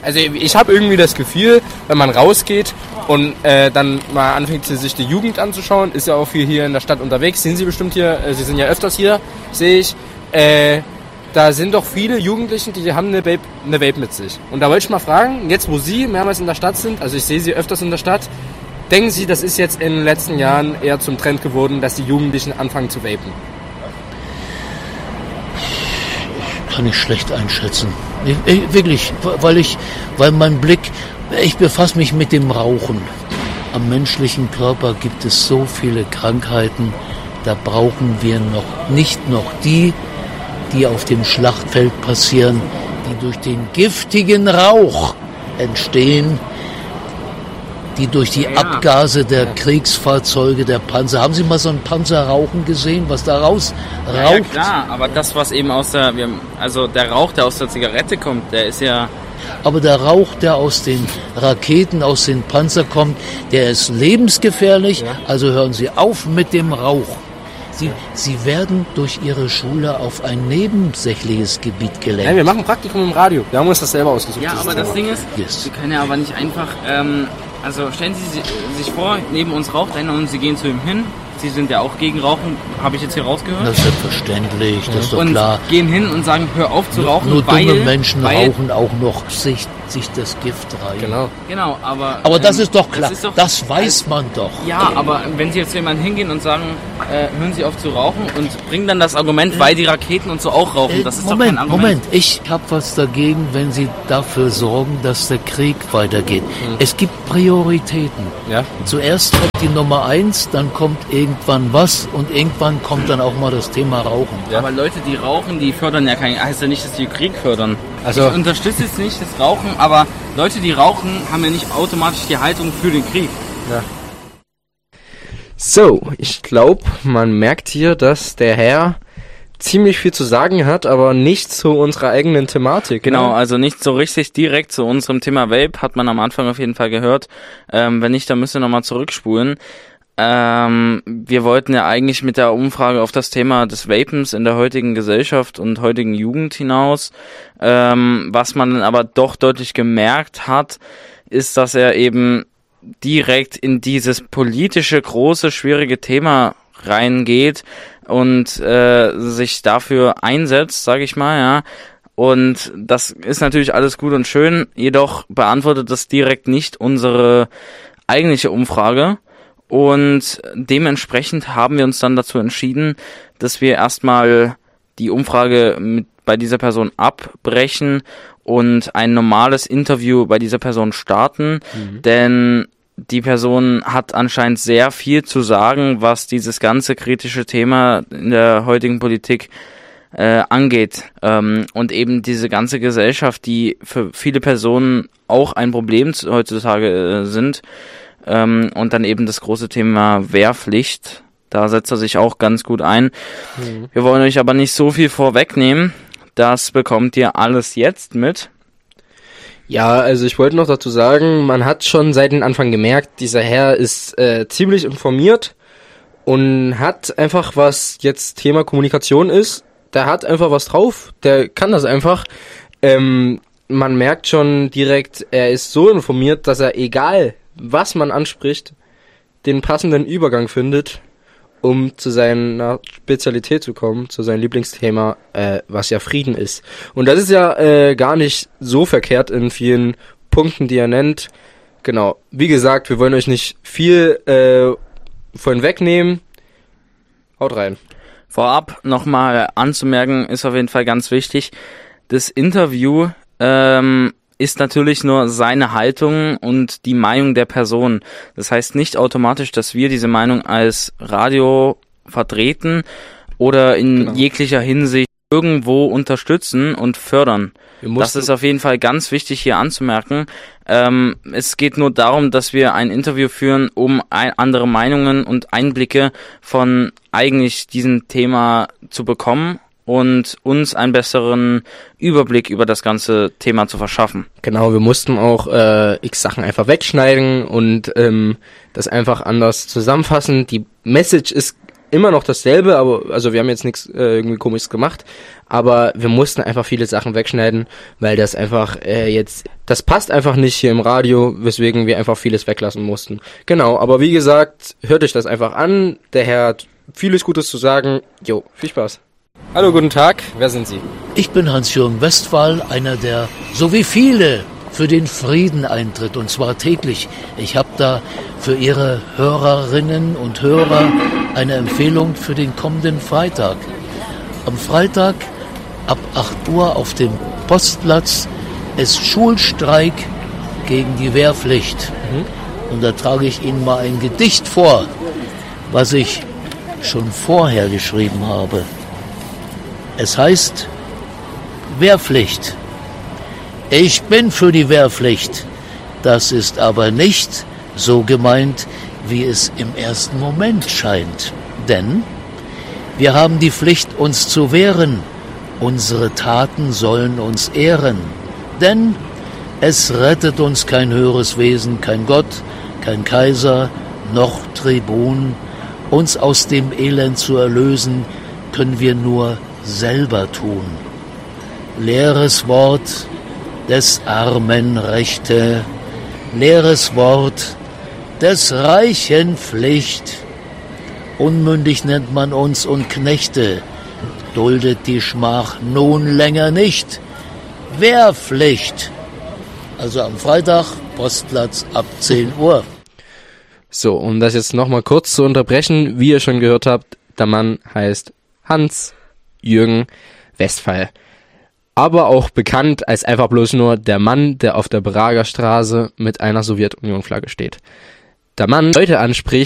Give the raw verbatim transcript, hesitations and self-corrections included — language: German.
Also ich habe irgendwie das Gefühl, wenn man rausgeht und äh, dann mal anfängt, sich die Jugend anzuschauen, ist ja auch viel hier in der Stadt unterwegs, sind Sie bestimmt hier, äh, Sie sind ja öfters hier, sehe ich, äh, da sind doch viele Jugendlichen, die haben eine Vape, eine Vape mit sich. Und da wollte ich mal fragen, jetzt wo Sie mehrmals in der Stadt sind, also ich sehe Sie öfters in der Stadt, denken Sie, das ist jetzt in den letzten Jahren eher zum Trend geworden, dass die Jugendlichen anfangen zu vapen? Kann ich schlecht einschätzen. Ich, ich, wirklich, weil ich, weil mein Blick, ich befasse mich mit dem Rauchen. Am menschlichen Körper gibt es so viele Krankheiten, da brauchen wir noch nicht noch die, die auf dem Schlachtfeld passieren, die durch den giftigen Rauch entstehen, die durch die ja. Abgase der ja. Kriegsfahrzeuge, der Panzer. Haben Sie mal so einen Panzer rauchen gesehen, was da raus raucht? Ja, ja klar, aber das, was eben aus der, also der Rauch, der aus der Zigarette kommt, der ist ja... Aber der Rauch, der aus den Raketen, aus den Panzern kommt, der ist lebensgefährlich, ja. Also hören Sie auf mit dem Rauch. Sie, Sie werden durch Ihre Schule auf ein nebensächliches Gebiet gelenkt. Nein, wir machen Praktikum im Radio. Wir haben uns das selber ausgesucht. Ja, aber das Ding ist, yes. Sie können ja aber nicht einfach... Ähm, Also stellen Sie sich vor, neben uns raucht einer und Sie gehen zu ihm hin. Sie sind ja auch gegen Rauchen, habe ich jetzt hier rausgehört? Das ist selbstverständlich, das ist doch und klar. Und gehen hin und sagen, hör auf zu rauchen, nur, nur weil... Nur dumme Menschen weil, rauchen auch noch sich, sich das Gift rein. Genau. Genau, aber... Aber das ähm, ist doch klar, das, ist doch, das weiß man doch. Ja, aber wenn Sie jetzt jemanden hingehen und sagen, äh, hören Sie auf zu rauchen und bringen dann das Argument, äh, weil die Raketen und so auch rauchen, äh, das ist Moment, doch kein Argument. Moment, ich habe was dagegen, wenn Sie dafür sorgen, dass der Krieg weitergeht. Mhm. Es gibt Prioritäten. Ja. Zuerst kommt die Nummer eins, dann kommt irgendwann was und irgendwann kommt dann auch mal das Thema Rauchen. Ja. Aber Leute, die rauchen, die fördern ja kein, heißt ja nicht, dass die Krieg fördern. Also ich unterstütze jetzt nicht das Rauchen, aber Leute, die rauchen, haben ja nicht automatisch die Haltung für den Krieg. Ja. So, ich glaube, man merkt hier, dass der Herr ziemlich viel zu sagen hat, aber nicht zu unserer eigenen Thematik. Genau, ne? Also nicht so richtig direkt zu unserem Thema Vape, hat man am Anfang auf jeden Fall gehört. Ähm, wenn nicht, dann müsst ihr nochmal zurückspulen. Ähm, wir wollten ja eigentlich mit der Umfrage auf das Thema des Vapens in der heutigen Gesellschaft und heutigen Jugend hinaus. Ähm, was man dann aber doch deutlich gemerkt hat, ist, dass er eben direkt in dieses politische, große, schwierige Thema reingeht und äh, sich dafür einsetzt, sage ich mal, ja. Und das ist natürlich alles gut und schön, jedoch beantwortet das direkt nicht unsere eigentliche Umfrage. Und dementsprechend haben wir uns dann dazu entschieden, dass wir erstmal die Umfrage mit bei dieser Person abbrechen und ein normales Interview bei dieser Person starten, mhm. denn die Person hat anscheinend sehr viel zu sagen, was dieses ganze kritische Thema in der heutigen Politik äh, angeht. Ähm, und eben diese ganze Gesellschaft, die für viele Personen auch ein Problem heutzutage äh, sind, ähm, und dann eben das große Thema Wehrpflicht. Da setzt er sich auch ganz gut ein. Mhm. Wir wollen euch aber nicht so viel vorwegnehmen. Das bekommt ihr alles jetzt mit. Ja, also ich wollte noch dazu sagen, man hat schon seit dem Anfang gemerkt, dieser Herr ist äh, ziemlich informiert und hat einfach, was jetzt Thema Kommunikation ist, der hat einfach was drauf, der kann das einfach. Ähm, man merkt schon direkt, er ist so informiert, dass er, egal was man anspricht, den passenden Übergang findet, um zu seiner Spezialität zu kommen, zu seinem Lieblingsthema, äh, was ja Frieden ist. Und das ist ja äh, gar nicht so verkehrt in vielen Punkten, die er nennt. Genau, wie gesagt, wir wollen euch nicht viel äh, von wegnehmen. Haut rein. Vorab nochmal anzumerken, ist auf jeden Fall ganz wichtig, das Interview ähm, ist natürlich nur seine Haltung und die Meinung der Person. Das heißt nicht automatisch, dass wir diese Meinung als Radio vertreten oder in genau. jeglicher Hinsicht irgendwo unterstützen und fördern. Das ist auf jeden Fall ganz wichtig hier anzumerken. Ähm, es geht nur darum, dass wir ein Interview führen, um ein, andere Meinungen und Einblicke von eigentlich diesem Thema zu bekommen und uns einen besseren Überblick über das ganze Thema zu verschaffen. Genau, wir mussten auch äh, x Sachen einfach wegschneiden und ähm, das einfach anders zusammenfassen. Die Message ist immer noch dasselbe, aber also wir haben jetzt nichts äh, irgendwie Komisches gemacht, aber wir mussten einfach viele Sachen wegschneiden, weil das einfach äh, jetzt, das passt einfach nicht hier im Radio, weswegen wir einfach vieles weglassen mussten. Genau, aber wie gesagt, hört euch das einfach an, der Herr hat vieles Gutes zu sagen. Jo, viel Spaß. Hallo, guten Tag, wer sind Sie? Ich bin Hans-Jürgen Westphal, einer der, so wie viele, für den Frieden eintritt, und zwar täglich. Ich habe da für Ihre Hörerinnen und Hörer eine Empfehlung für den kommenden Freitag. Am Freitag ab acht Uhr auf dem Postplatz ist Schulstreik gegen die Wehrpflicht. Mhm. Und da trage ich Ihnen mal ein Gedicht vor, was ich schon vorher geschrieben habe. Es heißt Wehrpflicht. Ich bin für die Wehrpflicht. Das ist aber nicht so gemeint, wie es im ersten Moment scheint. Denn wir haben die Pflicht, uns zu wehren. Unsere Taten sollen uns ehren. Denn es rettet uns kein höheres Wesen, kein Gott, kein Kaiser, noch Tribun. Uns aus dem Elend zu erlösen, können wir nur selber tun. Leeres Wort des armen Rechte, leeres Wort des reichen Pflicht. Unmündig nennt man uns und Knechte, duldet die Schmach nun länger nicht. Wehrpflicht. Also am Freitag, Postplatz ab zehn Uhr. So, um das jetzt nochmal kurz zu unterbrechen, wie ihr schon gehört habt, der Mann heißt Hans-Jürgen Westphal. Aber auch bekannt als einfach bloß nur der Mann, der auf der Prager Straße mit einer Sowjetunion-Flagge steht. Der Mann, der Leute anspricht,